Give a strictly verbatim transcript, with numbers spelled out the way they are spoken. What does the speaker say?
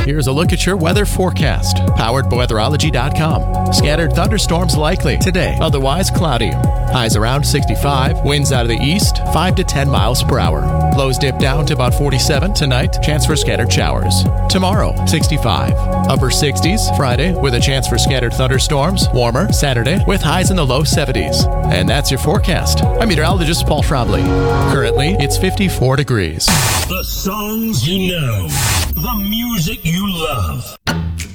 Here's a look at your weather forecast, powered by weatherology dot com. Scattered thunderstorms likely today, otherwise cloudy. Highs around sixty-five, winds out of the east, five to ten miles per hour. Lows dip down to about forty-seven tonight, chance for scattered showers. Tomorrow, sixty-five. Upper sixties, Friday, with a chance for scattered thunderstorms. Warmer, Saturday, with highs in the low seventies. And that's your forecast. I'm meteorologist Paul Trombley. Currently, it's fifty-four degrees. The songs you know, the music you love.